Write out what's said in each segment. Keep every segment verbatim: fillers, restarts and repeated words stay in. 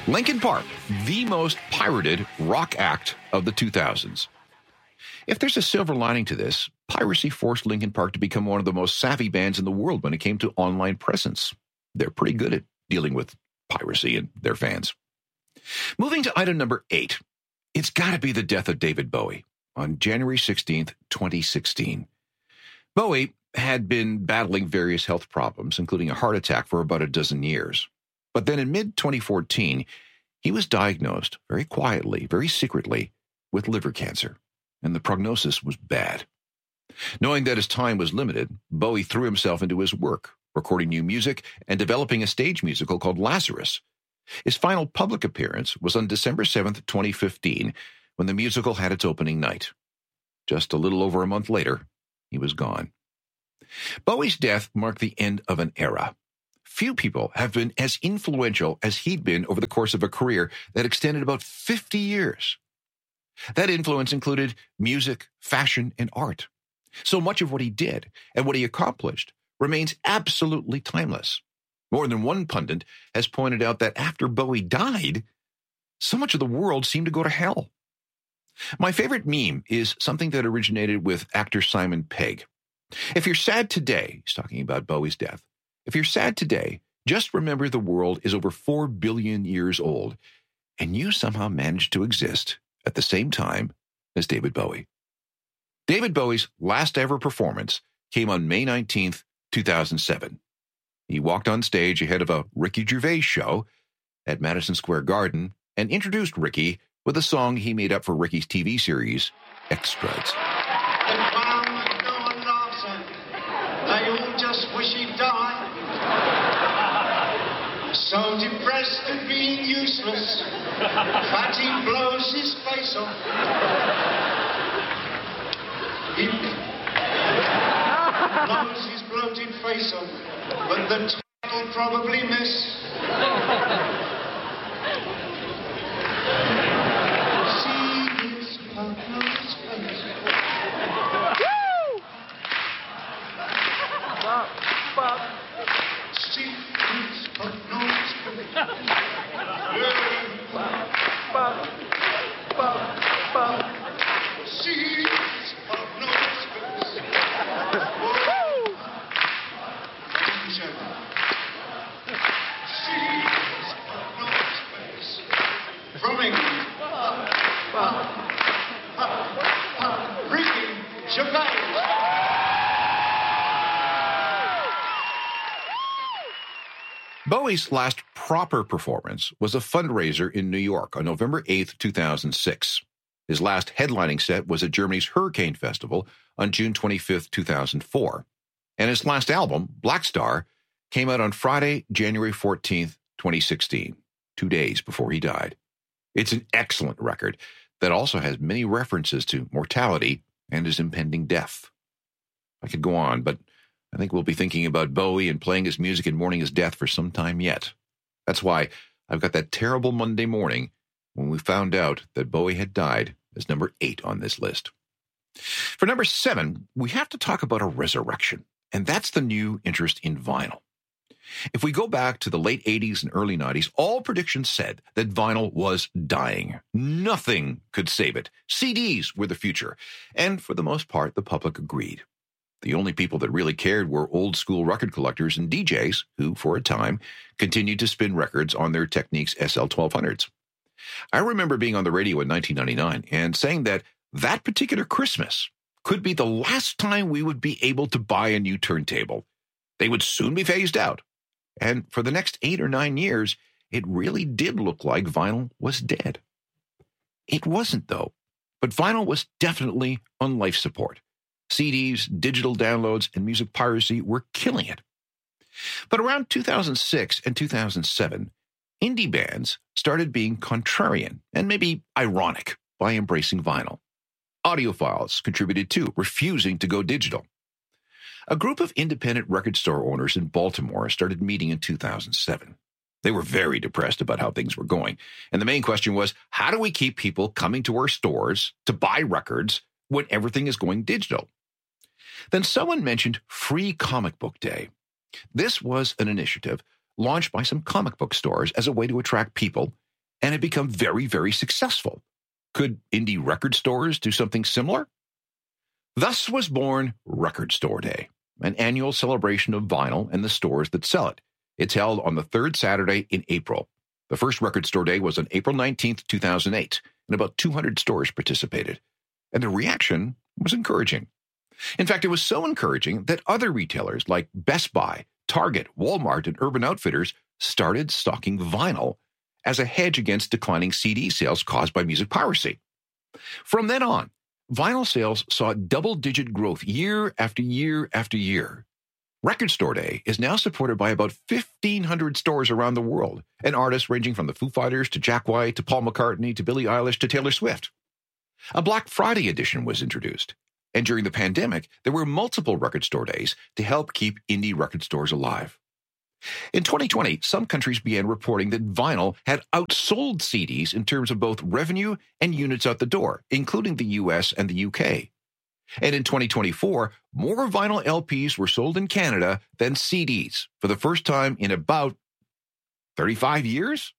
Linkin Park, the most pirated rock act of the two thousands. If there's a silver lining to this, piracy forced Linkin Park to become one of the most savvy bands in the world when it came to online presence. They're pretty good at dealing with piracy and their fans. Moving to item number eight, it's got to be the death of David Bowie on January sixteenth, twenty sixteen. Bowie had been battling various health problems, including a heart attack, for about a dozen years. But then in mid twenty fourteen, he was diagnosed very quietly, very secretly, with liver cancer, and the prognosis was bad. Knowing that his time was limited, Bowie threw himself into his work, recording new music and developing a stage musical called Lazarus. His final public appearance was on December seventh, twenty fifteen, when the musical had its opening night. Just a little over a month later, he was gone. Bowie's death marked the end of an era. Few people have been as influential as he'd been over the course of a career that extended about fifty years. That influence included music, fashion, and art. So much of what he did and what he accomplished remains absolutely timeless. More than one pundit has pointed out that after Bowie died, so much of the world seemed to go to hell. My favorite meme is something that originated with actor Simon Pegg. If you're sad today, he's talking about Bowie's death, if you're sad today, just remember the world is over four billion years old, and you somehow managed to exist at the same time as David Bowie. David Bowie's last ever performance came on May nineteenth, two thousand seven. He walked on stage ahead of a Ricky Gervais show at Madison Square Garden and introduced Ricky with a song he made up for Ricky's T V series, Extras. They all just wish he'd die. So depressed at being useless, Fatty blows his face off. He blows his bloated face off, but the title'll probably miss. See his purpose face. See his purpose face. From England, Ricky Gervais. Bowie's last proper performance was a fundraiser in New York on November eighth, two thousand six. His last headlining set was at Germany's Hurricane Festival on June twenty-fifth, two thousand four. And his last album, Black Star, came out on Friday, January fourteenth, twenty sixteen, two days before he died. It's an excellent record that also has many references to mortality and his impending death. I could go on, but I think we'll be thinking about Bowie and playing his music and mourning his death for some time yet. That's why I've got that terrible Monday morning when we found out that Bowie had died as number eight on this list. For number seven, we have to talk about a resurrection, and that's the new interest in vinyl. If we go back to the late eighties and early nineties, all predictions said that vinyl was dying. Nothing could save it. C Ds were the future, and for the most part, the public agreed. The only people that really cared were old-school record collectors and D Js who, for a time, continued to spin records on their Technics S L twelve hundreds. I remember being on the radio in nineteen ninety-nine and saying that that particular Christmas could be the last time we would be able to buy a new turntable. They would soon be phased out. And for the next eight or nine years, it really did look like vinyl was dead. It wasn't, though. But vinyl was definitely on life support. C Ds, digital downloads, and music piracy were killing it. But around two thousand six and two thousand seven, indie bands started being contrarian and maybe ironic by embracing vinyl. Audiophiles contributed too, refusing to go digital. A group of independent record store owners in Baltimore started meeting in two thousand seven. They were very depressed about how things were going. And the main question was, how do we keep people coming to our stores to buy records when everything is going digital? Then someone mentioned Free Comic Book Day. This was an initiative launched by some comic book stores as a way to attract people and had become very, very successful. Could indie record stores do something similar? Thus was born Record Store Day, an annual celebration of vinyl and the stores that sell it. It's held on the third Saturday in April. The first Record Store Day was on April nineteenth, two thousand eight, and about two hundred stores participated. And the reaction was encouraging. In fact, it was so encouraging that other retailers like Best Buy, Target, Walmart, and Urban Outfitters started stocking vinyl as a hedge against declining C D sales caused by music piracy. From then on, vinyl sales saw double-digit growth year after year after year. Record Store Day is now supported by about fifteen hundred stores around the world, and artists ranging from the Foo Fighters to Jack White to Paul McCartney to Billie Eilish to Taylor Swift. A Black Friday edition was introduced, and during the pandemic, there were multiple Record Store Days to help keep indie record stores alive. In twenty twenty, some countries began reporting that vinyl had outsold C Ds in terms of both revenue and units out the door, including the U S and the U K. And in twenty twenty-four, more vinyl L Ps were sold in Canada than C Ds for the first time in about thirty-five years?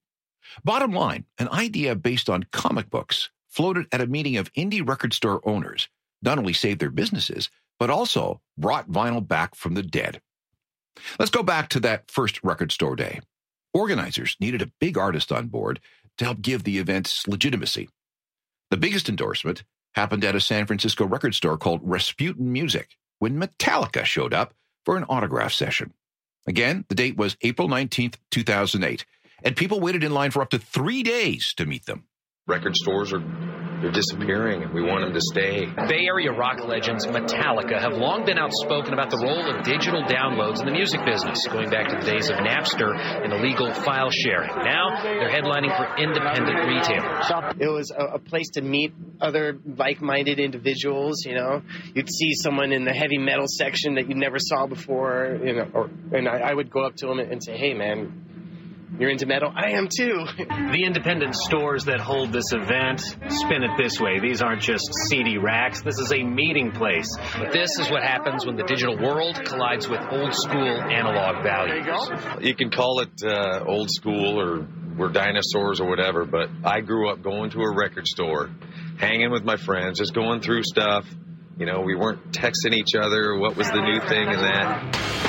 Bottom line, an idea based on comic books floated at a meeting of indie record store owners not only saved their businesses, but also brought vinyl back from the dead. Let's go back to that first Record Store Day. Organizers needed a big artist on board to help give the events legitimacy. The biggest endorsement happened at a San Francisco record store called Rasputin Music when Metallica showed up for an autograph session. Again, the date was April nineteenth, two thousand eight, and people waited in line for up to three days to meet them. Record stores are they're disappearing, and we want them to stay. Bay Area rock legends Metallica have long been outspoken about the role of digital downloads in the music business, going back to the days of Napster and illegal file sharing. Now, they're headlining for independent retailers. It was a, a place to meet other like-minded individuals, you know. You'd see someone in the heavy metal section that you never saw before, you know, or, and I, I would go up to them and say, hey, man, you're into metal? I am too. The independent stores that hold this event spin it this way. These aren't just C D racks. This is a meeting place. But this is what happens when the digital world collides with old school analog values. You, you can call it uh, old school or we're dinosaurs or whatever, but I grew up going to a record store, hanging with my friends, just going through stuff. You know, we weren't texting each other what was the new thing and that.